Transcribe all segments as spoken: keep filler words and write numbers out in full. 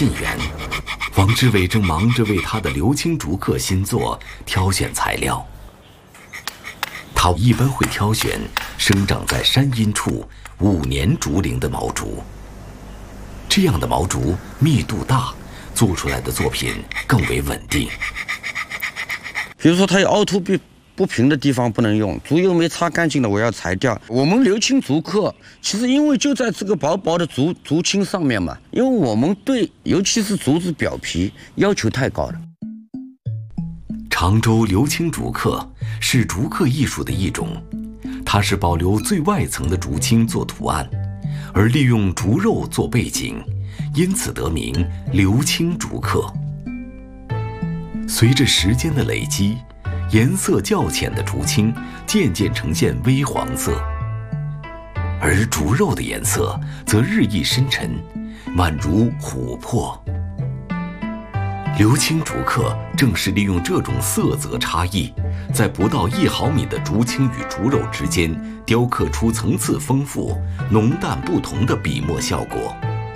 晋园，王志伟正忙着为他的刘青竹刻新作挑选材料。他一般会挑选生长在山阴处五年竹龄的毛竹，这样的毛竹密度大，做出来的作品更为稳定。 比如说，它有凹凸不不平的地方不能用，竹油没擦干净的我要裁掉。我们刘青竹刻，其实因为就在这个薄薄的竹竹青上面嘛，因为我们对尤其是竹子表皮要求太高了。 常州刘青竹刻是竹刻艺术的一种，它是保留最外层的竹青做图案，而利用竹肉做背景，因此得名刘青竹刻。随着时间的累积，颜色较浅的竹青渐渐呈现微黄色，而竹肉的颜色则日益深沉，宛如琥珀。刘青竹刻正是利用这种色泽差异，在不到一毫米的竹青与竹肉之间雕刻出层次丰富、浓淡不同的笔墨效果。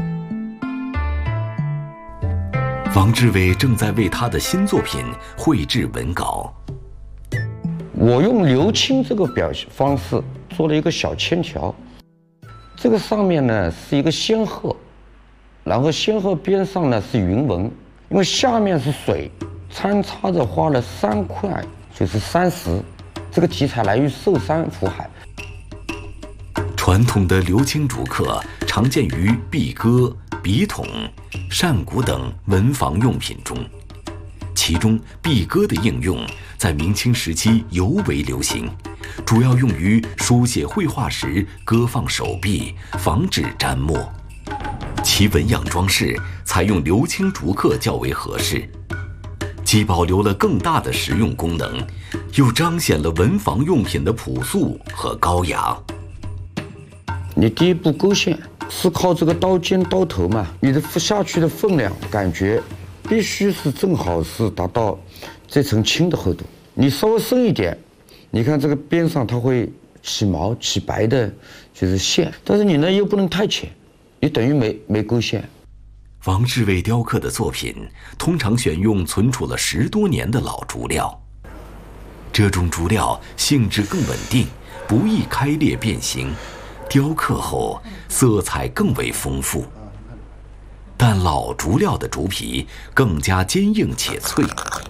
王志伟正在为他的新作品绘制文稿。 我用刘青这个表现方式做了一个小铅条，这个上面呢是一个仙鹤，然后仙鹤边上呢是云纹，因为下面是水，参差着画了三块，就是山石。这个题材来于寿山福海。 传统的刘青竹刻常见于壁鸽、笔筒、扇骨等文房用品中，其中壁鸽的应用在明清时期尤为流行，主要用于书写绘画时搁放手臂，防止沾墨。其纹样装饰采用刘青竹刻较为合适，既保留了更大的实用功能，又彰显了文房用品的朴素和高雅。 你第一步勾线是靠这个刀尖刀头嘛，你的下去的分量感觉必须是正好是达到这层青的厚度。你稍微深一点，你看这个边上它会起毛起白的，就是线，但是你呢又不能太浅，你等于没没勾线。 王志伟雕刻的作品通常选用存储了十多年的老竹料，这种竹料性质更稳定，不易开裂变形，雕刻后色彩更为丰富。但老竹料的竹皮更加坚硬且脆，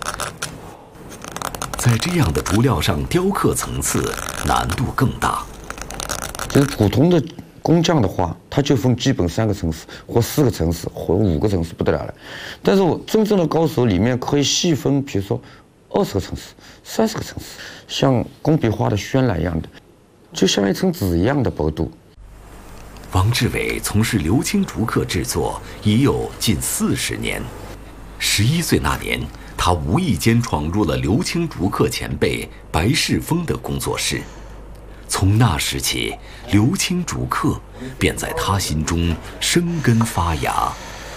在这样的竹料上雕刻层次难度更大。 就是普通的工匠的话，他就分基本三个层次或四个层次或五个层次不得了了。但是我真正的高手里面可以细分，比如说二十个层次、三十个层次，像工笔画的渲染一样的，就像一层纸一样的薄度。 王志伟从事刘青竹刻制作已有近四十年。十一岁那年，他无意间闯入了刘青竹刻前辈白世峰的工作室。从那时起，刘青竹刻便在他心中生根发芽。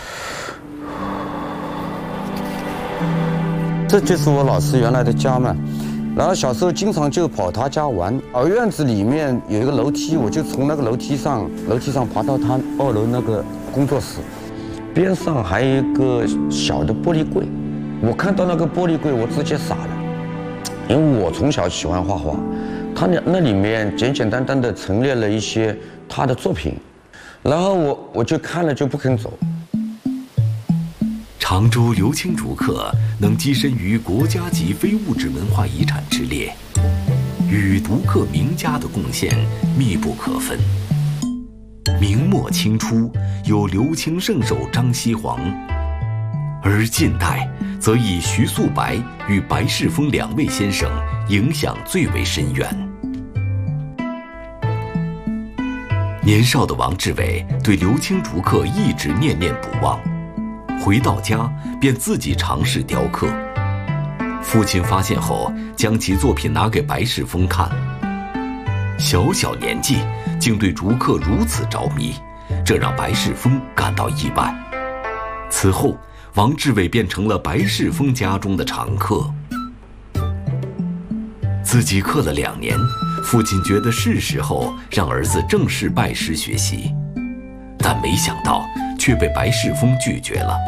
这就是我老师原来的家嘛。然后小时候经常就跑他家玩，而院子里面有一个楼梯，我就从那个楼梯上楼梯上爬到他二楼那个工作室，边上还有一个小的玻璃柜。我看到那个玻璃柜，我直接傻了，因为我从小喜欢画画，他那那里面简简单单的陈列了一些他的作品，然后我我就看了就不肯走。 常州刘青竹刻能跻身于国家级非物质文化遗产之列，与竹刻名家的贡献密不可分。明末清初有刘青圣手张锡煌，而近代则以徐素白与白世峰两位先生影响最为深远。年少的王志伟对刘青竹刻一直念念不忘，回到家便自己尝试雕刻。父亲发现后，将其作品拿给白世峰看。小小年纪竟对竹刻如此着迷，这让白世峰感到意外。此后，王志伟变成了白世峰家中的常客。自己刻了两年，父亲觉得是时候让儿子正式拜师学习，但没想到却被白世峰拒绝了。